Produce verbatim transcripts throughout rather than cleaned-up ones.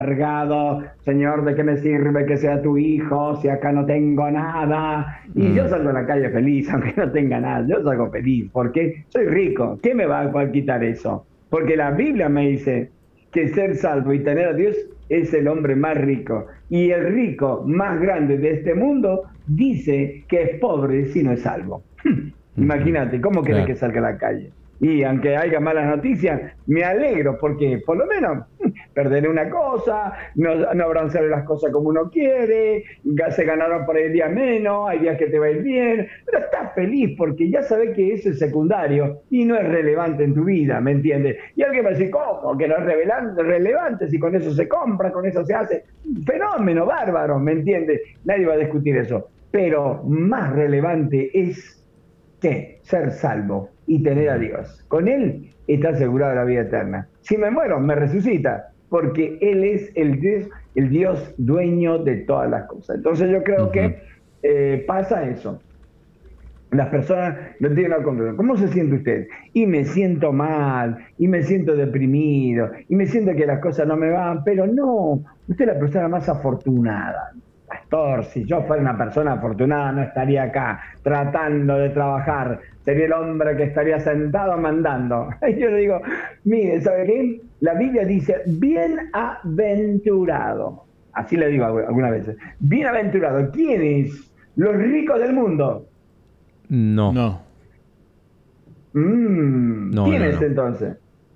amargado, Señor, ¿de qué me sirve que sea tu hijo si acá no tengo nada? Y mm. yo salgo a la calle feliz, aunque no tenga nada, yo salgo feliz, porque soy rico. ¿Qué me va a quitar eso? Porque la Biblia me dice que ser salvo y tener a Dios es el hombre más rico. Y el rico más grande de este mundo dice que es pobre si no es salvo. Imagínate, ¿cómo querés claro. que salga a la calle? Y aunque haya malas noticias, me alegro porque por lo menos perderé una cosa, no, no habrán salido las cosas como uno quiere, se ganaron por el día menos, hay días que te va a ir bien, pero estás feliz porque ya sabes que eso es secundario y no es relevante en tu vida, ¿me entiendes? Y alguien va a decir, ¿cómo? Que no es relevante, si con eso se compra, con eso se hace, fenómeno, bárbaro, ¿me entiendes? Nadie va a discutir eso, pero más relevante es que ser salvo y tener a Dios. Con Él está asegurada la vida eterna. Si me muero, me resucita, porque Él es el Dios, el Dios dueño de todas las cosas. Entonces yo creo uh-huh. que eh, pasa eso. Las personas no tienen la conclusión. ¿Cómo se siente usted? Y me siento mal, y me siento deprimido, y me siento que las cosas no me van, pero no, usted es la persona más afortunada. Pastor, si yo fuera una persona afortunada no estaría acá tratando de trabajar, sería el hombre que estaría sentado mandando. Y yo le digo, mire, ¿sabe qué? La Biblia dice, bienaventurado, así le digo algunas veces, bienaventurado, ¿quiénes? Los ricos del mundo. No. No. Mm, no ¿Quiénes no, no. entonces?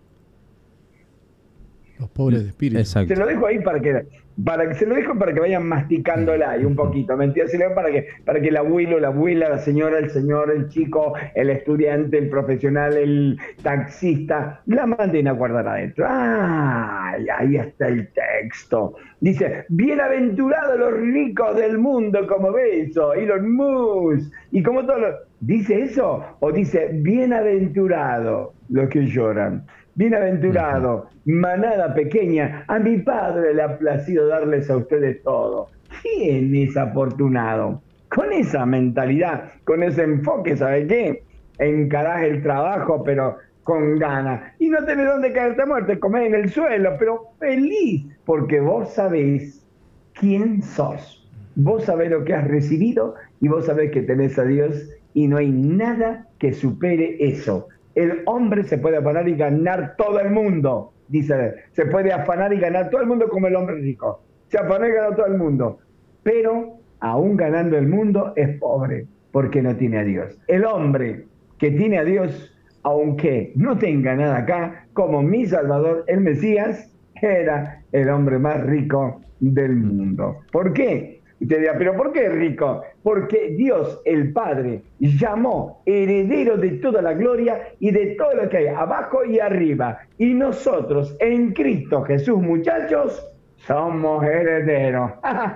Los pobres de espíritu. Exacto. Se lo dejo ahí para que, para que se lo dejo para que vayan masticándola ahí un poquito, ¿mentira? Se lo dejo para que, para que el abuelo, la abuela, la señora, el señor, el chico, el estudiante, el profesional, el taxista, la manden a guardar adentro. ¡Ay! Ahí está el texto. Dice, bienaventurados los ricos del mundo como Beso, y los mus, y como todos los... ¿Dice eso? ¿O dice, bienaventurado los que lloran? Bienaventurado, manada pequeña, a mi Padre le ha placido darles a ustedes todo. ¿Quién es afortunado? Con esa mentalidad, con ese enfoque, ¿sabe qué? Encarás el trabajo, pero con ganas. Y no tenés dónde caerte muerto, comés en el suelo, pero feliz, porque vos sabés quién sos. Vos sabés lo que has recibido y vos sabés que tenés a Dios y no hay nada que supere eso. El hombre se puede afanar y ganar todo el mundo, dice, se puede afanar y ganar todo el mundo como el hombre rico. Se afanó y ganó todo el mundo, pero aún ganando el mundo es pobre porque no tiene a Dios. El hombre que tiene a Dios, aunque no tenga nada acá, como mi Salvador, el Mesías, era el hombre más rico del mundo. ¿Por qué? Usted dirá, ¿pero por qué rico? Porque Dios, el Padre, llamó heredero de toda la gloria y de todo lo que hay abajo y arriba. Y nosotros, en Cristo Jesús, muchachos, somos herederos.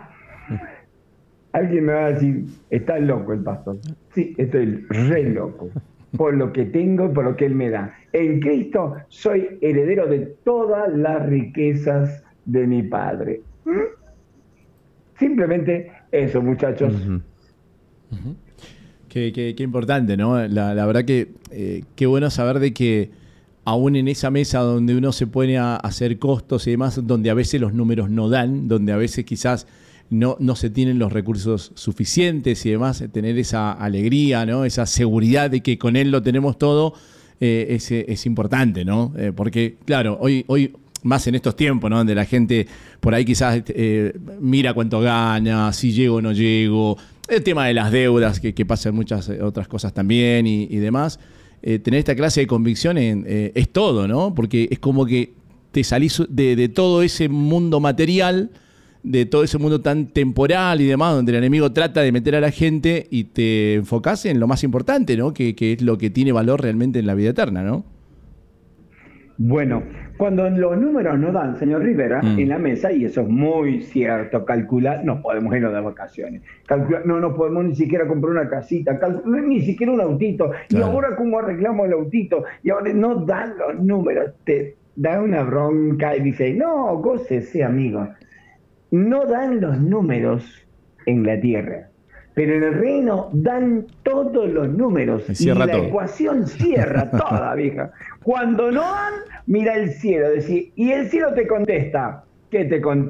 Alguien me va a decir, está loco el pastor. Sí, estoy re loco. Por lo que tengo y por lo que Él me da. En Cristo soy heredero de todas las riquezas de mi Padre. ¿Mm? Simplemente eso, muchachos. Uh-huh. Uh-huh. Qué, qué, qué importante, ¿no? La, la verdad que eh, qué bueno saber de que aún en esa mesa donde uno se pone a hacer costos y demás, donde a veces los números no dan, donde a veces quizás no, no se tienen los recursos suficientes y demás, tener esa alegría, ¿no? Esa seguridad de que con Él lo tenemos todo, eh, es, es importante, ¿no? Eh, porque, claro, hoy... hoy más en estos tiempos, ¿no? Donde la gente por ahí quizás eh, mira cuánto gana, si llego o no llego, el tema de las deudas, que, que pasan muchas otras cosas también y, y demás. Eh, tener esta clase de convicción en, eh, es todo, ¿no? Porque es como que te salís de, de todo ese mundo material, de todo ese mundo tan temporal y demás, donde el enemigo trata de meter a la gente y te enfocás en lo más importante, ¿no? Que, que es lo que tiene valor realmente en la vida eterna, ¿no? Bueno, cuando los números no dan, señor Rivera, mm. en la mesa, y eso es muy cierto, calcular, no podemos irnos de vacaciones, calcular, no nos podemos ni siquiera comprar una casita, calcular, ni siquiera un autito, claro. Y ahora cómo arreglamos el autito, y ahora no dan los números, te da una bronca y dice, no, gócese, amigo, no dan los números en la tierra. Pero en el reino dan todos los números y la todo. Ecuación cierra toda, vieja. Cuando no dan, mira el cielo, decir, y el cielo te contesta, ¿Qué te conté?